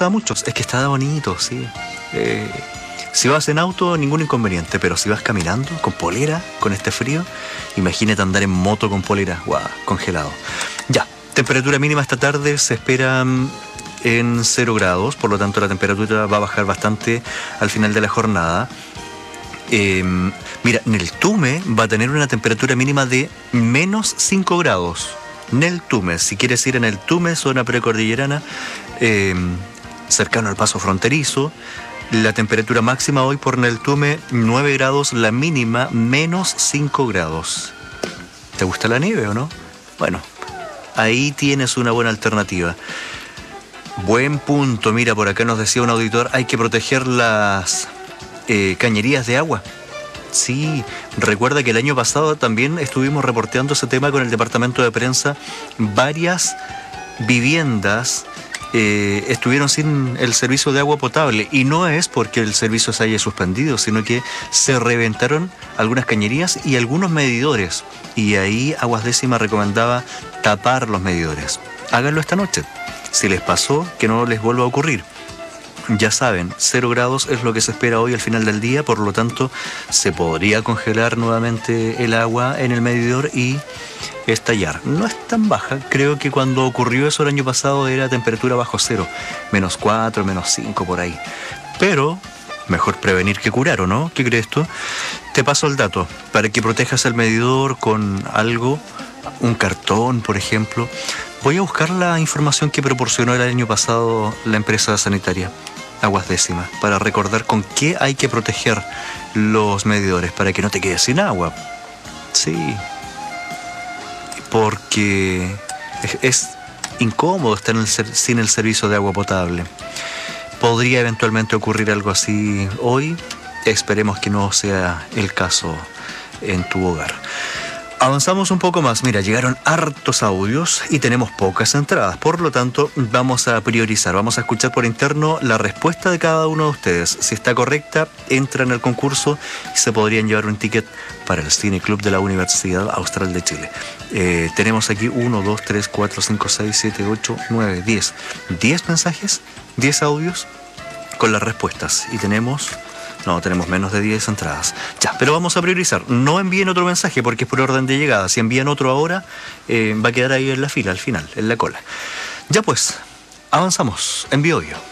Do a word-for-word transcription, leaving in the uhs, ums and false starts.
pasa a muchos, es que está bonito, sí. Eh, si vas en auto, ningún inconveniente, pero si vas caminando, con polera, con este frío, imagínate andar en moto con polera, guau, congelado. Ya, temperatura mínima esta tarde se espera en cero grados, por lo tanto la temperatura va a bajar bastante al final de la jornada. Eh, mira, Neltume va a tener una temperatura mínima de menos cinco grados. Neltume, si quieres ir a Neltume, zona precordillerana, eh, cercano al paso fronterizo. La temperatura máxima hoy por Neltume, nueve grados, la mínima, menos cinco grados. ¿Te gusta la nieve o no? Bueno, ahí tienes una buena alternativa. Buen punto, mira, por acá nos decía un auditor, hay que proteger las eh, cañerías de agua. Sí, recuerda que el año pasado también estuvimos reporteando ese tema con el departamento de prensa. Varias viviendas eh, estuvieron sin el servicio de agua potable, y no es porque el servicio se haya suspendido, sino que se reventaron algunas cañerías y algunos medidores, y ahí Aguas Décima recomendaba tapar los medidores. Háganlo esta noche. Si les pasó, que no les vuelva a ocurrir. Ya saben, cero grados es lo que se espera hoy al final del día, por lo tanto se podría congelar nuevamente el agua en el medidor y estallar. No es tan baja, creo que cuando ocurrió eso el año pasado era temperatura bajo cero, menos cuatro, menos cinco por ahí. Pero mejor prevenir que curar, ¿o no? ¿Qué crees tú? Te paso el dato, para que protejas el medidor con algo, un cartón, por ejemplo. Voy a buscar la información que proporcionó el año pasado la empresa sanitaria Aguas Décima, para recordar con qué hay que proteger los medidores, para que no te quedes sin agua. Sí, porque es, es incómodo estar en el, sin el servicio de agua potable. Podría eventualmente ocurrir algo así hoy. Esperemos que no sea el caso en tu hogar. Avanzamos un poco más. Mira, llegaron hartos audios y tenemos pocas entradas. Por lo tanto, vamos a priorizar. Vamos a escuchar por interno la respuesta de cada uno de ustedes. Si está correcta, entran al concurso y se podrían llevar un ticket para el Cine Club de la Universidad Austral de Chile. Eh, tenemos aquí uno, dos, tres, cuatro, cinco, seis, siete, ocho, nueve, diez. diez mensajes, diez audios con las respuestas. Y tenemos... No, tenemos menos de diez entradas. Ya, pero vamos a priorizar. No envíen otro mensaje porque es por orden de llegada. Si envían otro ahora, eh, va a quedar ahí en la fila, al final, en la cola. Ya pues, avanzamos. Envío yo.